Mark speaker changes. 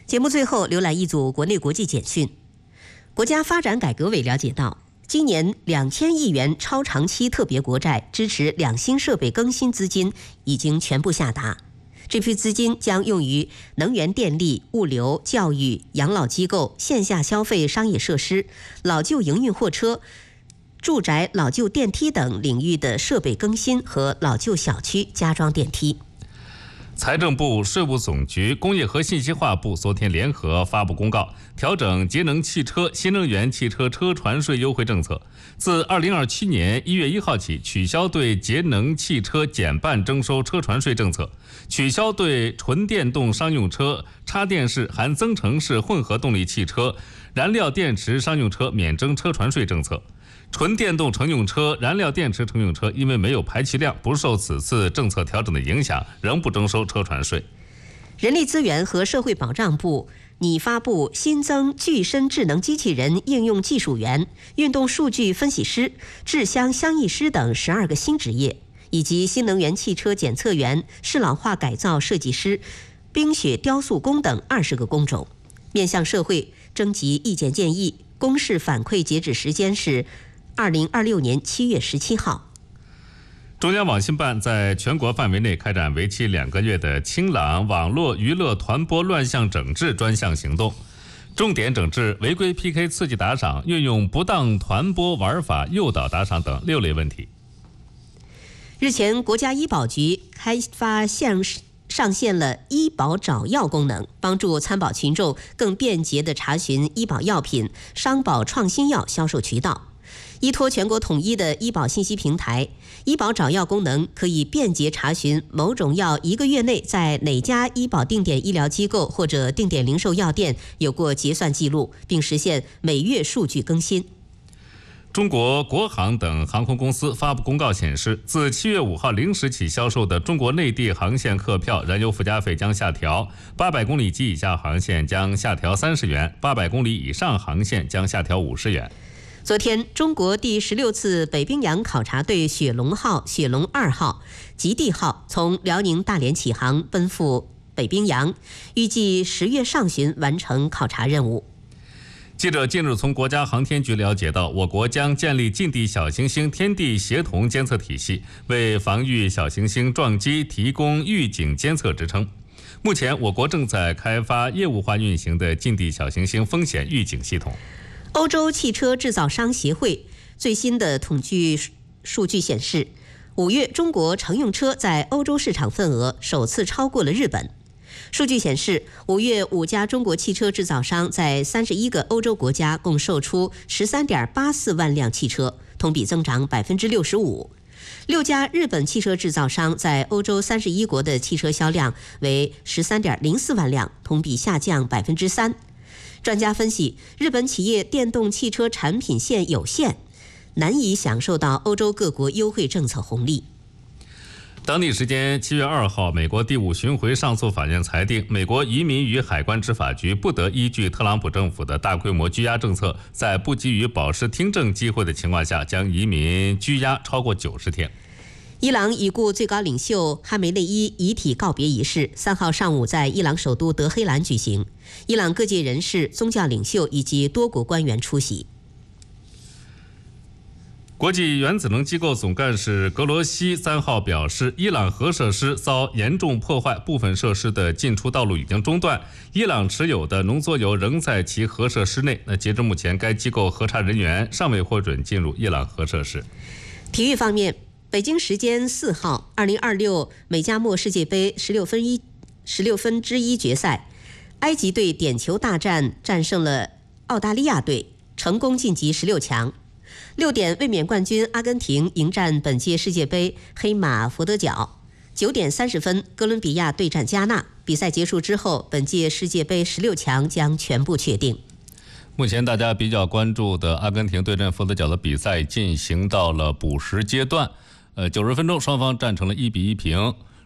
Speaker 1: 节目最后浏览一组国内国际简讯。国家发展改革委了解到，今年2000亿元超长期特别国债支持两新设备更新资金已经全部下达，这批资金将用于能源电力、物流、教育、养老机构、线下消费商业设施、老旧营运货车、住宅老旧电梯等领域的设备更新和老旧小区加装电梯。
Speaker 2: 财政部、税务总局、工业和信息化部昨天联合发布公告，调整节能汽车、新能源汽车车船税优惠政策。自2027年1月1号起，取消对节能汽车减半征收车船税政策，取消对纯电动商用车、插电式含增程式混合动力汽车、燃料电池商用车免征车船税政策。纯电动乘用车、燃料电池乘用车因为没有排气量，不受此次政策调整的影响，仍不征收车船税。
Speaker 1: 人力资源和社会保障部拟发布新增具身智能机器人应用技术员、运动数据分析师、制箱箱艺师等12个新职业，以及新能源汽车检测员、适老化改造设计师、冰雪雕塑工等20个工种，面向社会征集意见建议。公示反馈截止时间是2026年7月17号。
Speaker 2: 中央网信办在全国范围内开展为期2个月的清朗网络娱乐团播乱象整治专项行动，重点整治违规 PK 刺激打赏、运用不当团播玩法诱导打赏等6类问题。
Speaker 1: 日前，国家医保局开发上线了医保找药功能，帮助参保群众更便捷地查询医保药品、商保创新药销售渠道。依托全国统一的医保信息平台，医保找药功能可以便捷查询某种药1个月内在哪家医保定点医疗机构或者定点零售药店有过结算记录，并实现每月数据更新。
Speaker 2: 中国国航等航空公司发布公告显示，自7月5号0时起销售的中国内地航线客票燃油附加费将下调，800公里及以下航线将下调30元，800公里以上航线将下调50元。
Speaker 1: 昨天，中国第16次北冰洋考察队雪龙号、雪龙2号、极地号从辽宁大连起航，奔赴北冰洋，预计10月上旬完成考察任务。
Speaker 2: 记者近日从国家航天局了解到，我国将建立近地小行星天地协同监测体系，为防御小行星撞击提供预警监测支撑。目前，我国正在开发业务化运行的近地小行星风险预警系统。
Speaker 1: 欧洲汽车制造商协会最新的统计数据显示，5月中国乘用车在欧洲市场份额首次超过了日本。数据显示，5月5家中国汽车制造商在31个欧洲国家共售出13.84万辆汽车，同比增长65%。6家日本汽车制造商在欧洲31国的汽车销量为13.04万辆，同比下降3%。专家分析，日本企业电动汽车产品线有限，难以享受到欧洲各国优惠政策红利。
Speaker 2: 当地时间7月2号，美国第5巡回上诉法院裁定，美国移民与海关执法局不得依据特朗普政府的大规模拘押政策，在不给予保释听证机会的情况下，将移民拘押超过90天。
Speaker 1: 伊朗已故最高领袖哈梅内伊遗体告别仪式3号上午在伊朗首都德黑兰举行，伊朗各界人士、宗教领袖以及多国官员出席。
Speaker 2: 国际原子能机构总干事格罗西3号表示，伊朗核设施遭严重破坏，部分设施的进出道路已经中断，伊朗持有的浓缩铀仍在其核设施内。截至目前，该机构核查人员尚未获准进入伊朗核设施。
Speaker 1: 体育方面，北京时间4号，2026美加墨世界杯16分之一决赛，埃及队点球大战战胜了澳大利亚队，成功晋级16强。6点，卫冕冠军阿根廷迎战本届世界杯黑马佛得角。9点30分，哥伦比亚对战加纳。比赛结束之后，本届世界杯16强将全部确定。
Speaker 2: 目前大家比较关注的阿根廷对阵佛得角的比赛进行到了补时阶段，90分钟双方战成了1-1平。